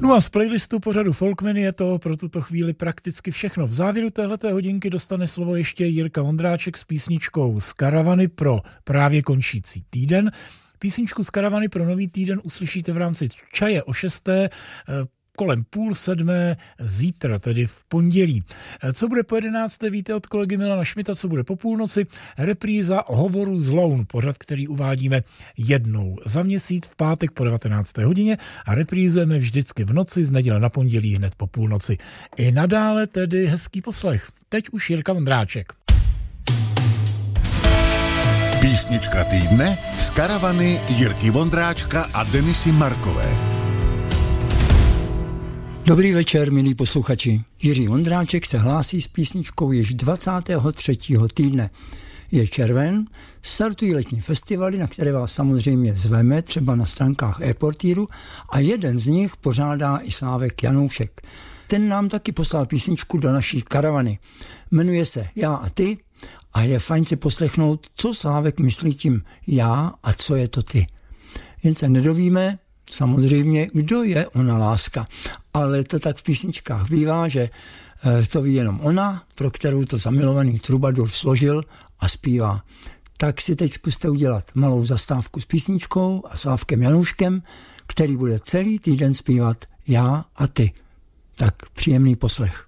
No a z playlistu pořadu Folkmeny je to pro tuto chvíli prakticky všechno. V závěru téhleté hodinky dostane slovo ještě Jirka Vondráček s písničkou z Karavany pro právě končící týden. Písničku z Karavany pro nový týden uslyšíte v rámci Čaje o 6. kolem 6:30 zítra, tedy v pondělí. Co bude po 11. víte od kolegy Milana Šmita, co bude po půlnoci? Repríza Hovoru z Loun, pořad, který uvádíme jednou za měsíc v pátek po 19. hodině a reprízujeme vždycky v noci z neděle na pondělí hned po půlnoci. I nadále tedy hezký poslech. Teď už Jirka Vondráček. Písnička týdne z Karavany Jirky Vondráčka a Denisy Markové. Dobrý večer, milí posluchači. Jiří Vondráček se hlásí s písničkou již 23. týdne. Je červen, startují letní festivaly, na které vás samozřejmě zveme, třeba na stránkách e-portýru, a jeden z nich pořádá i Slávek Janoušek. Ten nám taky poslal písničku do naší karavany. Jmenuje se Já a ty a je fajn si poslechnout, co Slávek myslí tím já a co je to ty. Jen se nedovíme, samozřejmě, kdo je ona láska. Ale to tak v písničkách bývá, že to ví jenom ona, pro kterou to zamilovaný trubadur složil a zpívá. Tak si teď zkuste udělat malou zastávku s písničkou a Slávkem Janouškem, který bude celý týden zpívat Já a ty. Tak příjemný poslech.